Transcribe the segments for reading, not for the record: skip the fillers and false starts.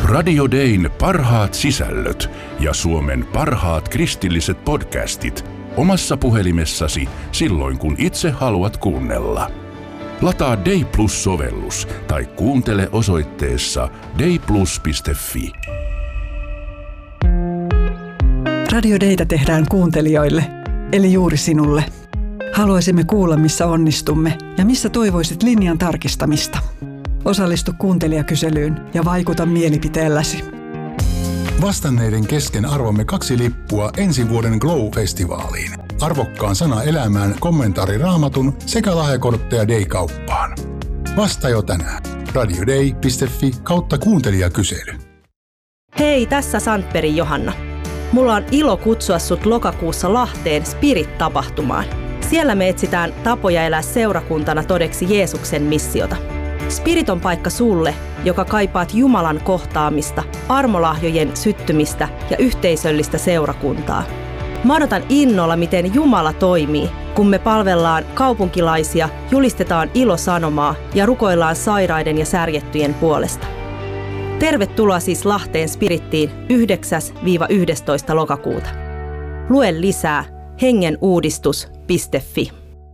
Radio Dayn parhaat sisällöt ja Suomen parhaat kristilliset podcastit omassa puhelimessasi silloin, kun itse haluat kuunnella. Lataa Day Plus-sovellus tai kuuntele osoitteessa dayplus.fi. Radio Daytä tehdään kuuntelijoille, eli juuri sinulle. Haluaisimme kuulla, missä onnistumme ja missä toivoisit linjan tarkistamista. Osallistu kuuntelijakyselyyn ja vaikuta mielipiteelläsi. Vastanneiden kesken arvomme 2 lippua ensi vuoden Glow-festivaaliin. Arvokkaan sana elämään, kommentaari Raamatun sekä lahjakortteja Day-kauppaan. Vasta jo tänään. radioday.fi/kuuntelijakysely. Hei, tässä Sandbergin Johanna. Mulla on ilo kutsua sut lokakuussa Lahteen Spirit-tapahtumaan. Siellä me etsitään tapoja elää seurakuntana todeksi Jeesuksen missiota. Spirit on paikka sulle, joka kaipaat Jumalan kohtaamista, armolahjojen syttymistä ja yhteisöllistä seurakuntaa. Mä odotan innolla, miten Jumala toimii, kun me palvellaan kaupunkilaisia, julistetaan ilosanomaa ja rukoillaan sairaiden ja särjettyjen puolesta. Tervetuloa siis Lahteen Spirittiin 9-11. lokakuuta. Lue lisää hengenuudistus.fi.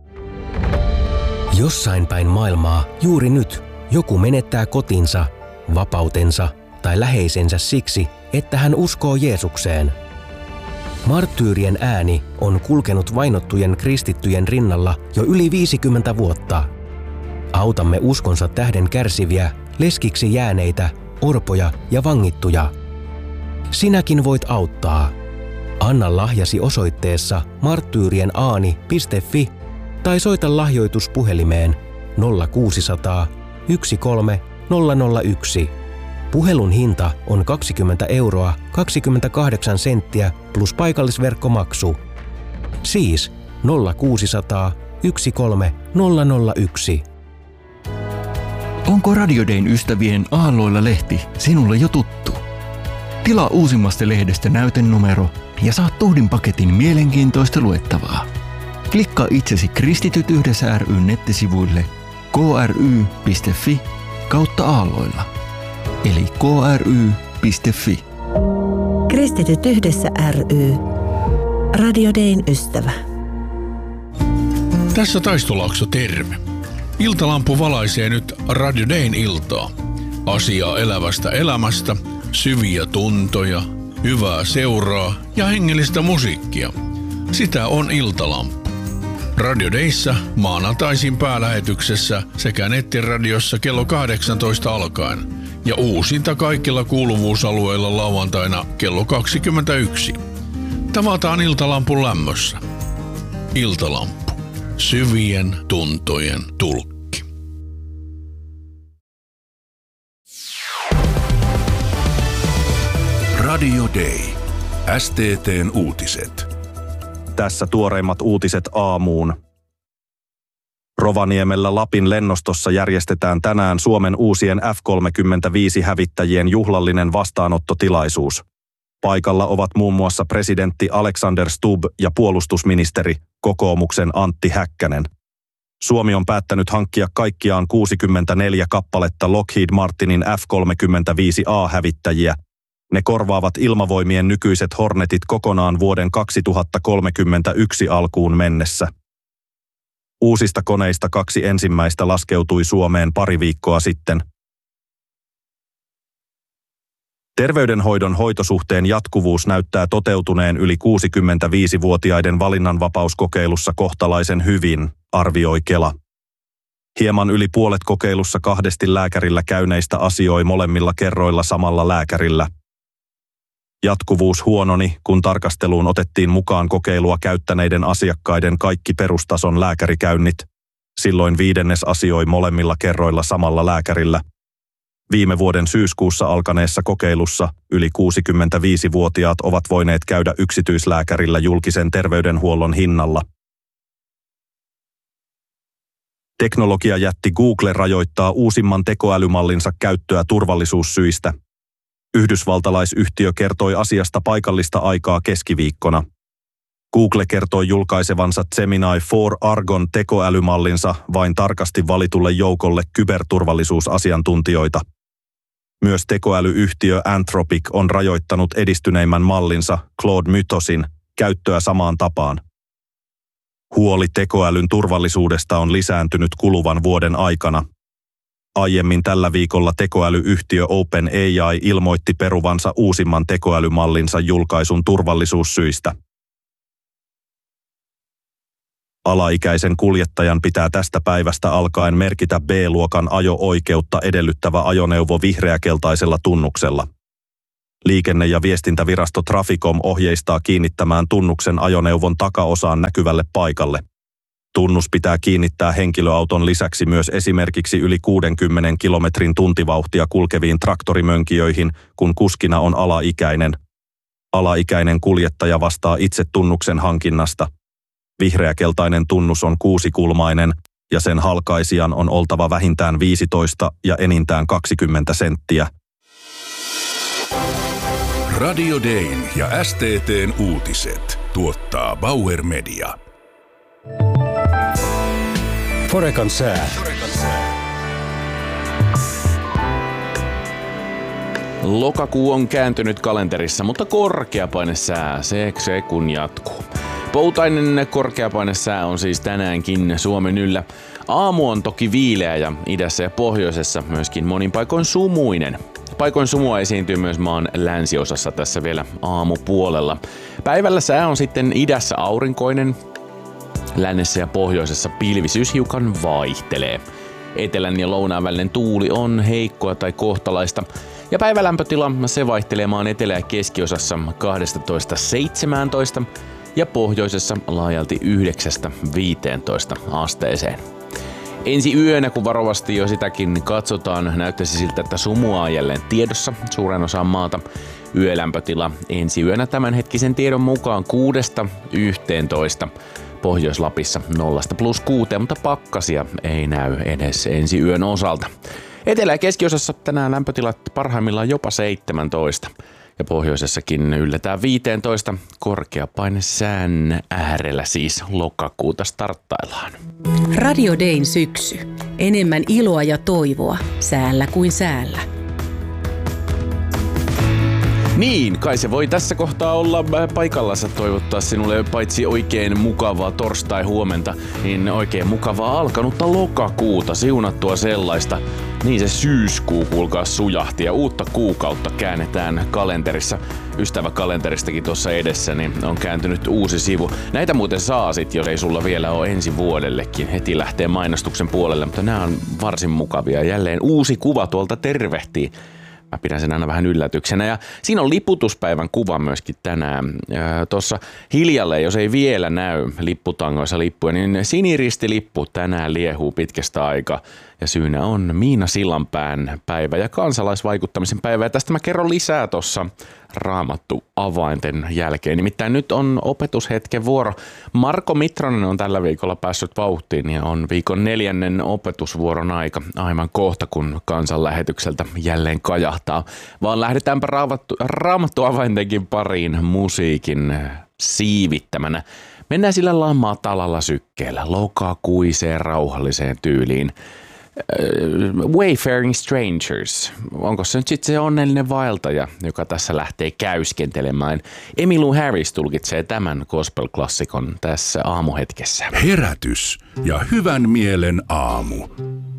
Jossain päin maailmaa juuri nyt joku menettää kotinsa, vapautensa tai läheisensä siksi, että hän uskoo Jeesukseen. Marttyyrien ääni on kulkenut vainottujen kristittyjen rinnalla jo yli 50 vuotta. Autamme uskonsa tähden kärsiviä, leskiksi jääneitä, orpoja ja vangittuja. Sinäkin voit auttaa. Anna lahjasi osoitteessa marttyyrienaani.fi tai soita lahjoituspuhelimeen 0600 13 001. Puhelun hinta on 20 € 28 senttiä plus paikallisverkkomaksu. Siis 0600 13 001. Onko Radio Dayn ystävien Aalloilla lehti sinulle jo tuttu? Tilaa uusimmasta lehdestä näytenumero ja saat tuhdin paketin mielenkiintoista luettavaa. Klikkaa itsesi Kristityt yhdessä ry:n nettisivuille kry.fi/aalloilla. Eli kry.fi. Kristityt yhdessä ry. Radio Dayn ystävä. Tässä Taistolaakso, terve. Iltalampu valaisee nyt Radio Dayn iltaa. Asiaa elävästä elämästä, syviä tuntoja, hyvää seuraa ja hengellistä musiikkia. Sitä on Iltalampu. Radio Dayssä maanantaisin päälähetyksessä sekä nettiradiossa kello 18 alkaen ja uusinta kaikilla kuuluvuusalueilla lauantaina kello 21. Tavataan Iltalampun lämmössä. Iltalampu. Syvien tuntojen tulkki. Radio Day. STT:n uutiset. Tässä tuoreimmat uutiset aamuun. Rovaniemellä Lapin lennostossa järjestetään tänään Suomen uusien F-35-hävittäjien juhlallinen vastaanottotilaisuus. Paikalla ovat muun muassa presidentti Alexander Stubb ja puolustusministeri, kokoomuksen Antti Häkkänen. Suomi on päättänyt hankkia kaikkiaan 64 kappaletta Lockheed Martinin F-35A-hävittäjiä. Ne korvaavat ilmavoimien nykyiset Hornetit kokonaan vuoden 2031 alkuun mennessä. Uusista koneista 2 ensimmäistä laskeutui Suomeen pari viikkoa sitten. Terveydenhoidon hoitosuhteen jatkuvuus näyttää toteutuneen yli 65-vuotiaiden valinnanvapauskokeilussa kohtalaisen hyvin, arvioi Kela. Hieman yli puolet kokeilussa 2 lääkärillä käyneistä asioi molemmilla kerroilla samalla lääkärillä. Jatkuvuus huononi, kun tarkasteluun otettiin mukaan kokeilua käyttäneiden asiakkaiden kaikki perustason lääkärikäynnit. Silloin 1/5 asioi molemmilla kerroilla samalla lääkärillä. Viime vuoden syyskuussa alkaneessa kokeilussa yli 65-vuotiaat ovat voineet käydä yksityislääkärillä julkisen terveydenhuollon hinnalla. Teknologiajätti Google rajoittaa uusimman tekoälymallinsa käyttöä turvallisuussyistä. Yhdysvaltalaisyhtiö kertoi asiasta paikallista aikaa keskiviikkona. Google kertoi julkaisevansa Gemini 4 Argon tekoälymallinsa vain tarkasti valitulle joukolle kyberturvallisuusasiantuntijoita. Myös tekoälyyhtiö Anthropic on rajoittanut edistyneimmän mallinsa Claude Mythosin käyttöä samaan tapaan. Huoli tekoälyn turvallisuudesta on lisääntynyt kuluvan vuoden aikana. Aiemmin tällä viikolla tekoälyyhtiö OpenAI ilmoitti peruvansa uusimman tekoälymallinsa julkaisun turvallisuussyistä. Alaikäisen kuljettajan pitää tästä päivästä alkaen merkitä B-luokan ajo-oikeutta edellyttävä ajoneuvo vihreäkeltaisella tunnuksella. Liikenne- ja viestintävirasto Traficom ohjeistaa kiinnittämään tunnuksen ajoneuvon takaosaan näkyvälle paikalle. Tunnus pitää kiinnittää henkilöauton lisäksi myös esimerkiksi yli 60 kilometrin tuntivauhtia kulkeviin traktorimönkijöihin, kun kuskina on alaikäinen. Alaikäinen kuljettaja vastaa itse tunnuksen hankinnasta. Vihreäkeltainen tunnus on 6-kulmainen ja sen halkaisijan on oltava vähintään 15 ja enintään 20 senttiä. Radio Dayn ja STT:n uutiset tuottaa Bauer Media. Forecan sää. Lokakuu on kääntynyt kalenterissa, mutta korkeapainesää se kun jatkuu. Poutainen korkeapainesää on siis tänäänkin Suomen yllä. Aamu on toki viileä ja idässä ja pohjoisessa myöskin monin paikoin sumuinen. Paikoin sumua esiintyy myös maan länsiosassa tässä vielä aamupuolella. Päivällä sää on sitten idässä aurinkoinen, lännessä ja pohjoisessa pilvisyys hiukan vaihtelee. Etelän ja lounaan välinen tuuli on heikkoa tai kohtalaista. Ja päivälämpötila se vaihtelee maan etelä- ja keskiosassa 12–17 ja pohjoisessa laajalti 9–15 asteeseen. Ensi yönä, kun varovasti jo sitäkin katsotaan, näyttäisi siltä, että sumua on jälleen tiedossa suuren osaan maata. Yölämpötila ensi yönä tämänhetkisen tiedon mukaan 6–11. Pohjois-Lapissa 0–+6, mutta pakkasia ei näy edes ensi yön osalta. Etelä- ja keskiosassa tänään lämpötilat parhaimmillaan jopa 17. Ja pohjoisessakin ylletään 15. Korkeapainesään äärellä siis lokakuuta starttaillaan. Radio Dayn syksy. Enemmän iloa ja toivoa säällä kuin säällä. Niin, kai se voi tässä kohtaa olla paikallansa toivottaa sinulle paitsi oikein mukavaa torstai-huomenta, niin oikein mukavaa alkanutta lokakuuta, siunattua sellaista. Niin se syyskuu kuulkaa sujahti ja uutta kuukautta käännetään kalenterissa. Ystäväkalenteristakin tuossa edessä niin on kääntynyt uusi sivu. Näitä muuten saa sit, jos ei sulla vielä ole ensi vuodellekin. Heti lähtee mainostuksen puolelle, mutta nämä on varsin mukavia. Jälleen uusi kuva tuolta tervehtii. Mä pidän sen aina vähän yllätyksenä. Ja siinä on liputuspäivän kuva myöskin tänään. Tuossa hiljalle, jos ei vielä näy lipputangoissa lippuja, niin siniristilippu tänään liehuu pitkästä aikaa. Ja syynä on Miina Sillanpään päivä ja kansalaisvaikuttamisen päivä. Ja tästä mä kerron lisää tuossa Raamattu avainten jälkeen. Nimittäin nyt on opetushetken vuoro. Marko Mitronen on tällä viikolla päässyt vauhtiin ja on viikon 4. opetusvuoron aika aivan kohta, kun kansanlähetykseltä jälleen kajahtaa. Vaan lähdetäänpä Raamattu avaintenkin pariin musiikin siivittämänä. Mennään sillä lailla matalalla sykkeellä, lokakuiseen rauhalliseen tyyliin. Wayfaring Strangers. Onko se nyt sitten se onnellinen vaeltaja, joka tässä lähtee käyskentelemään? Emmylou Harris tulkitsee tämän gospel-klassikon tässä aamuhetkessä. Herätys ja hyvän mielen aamu.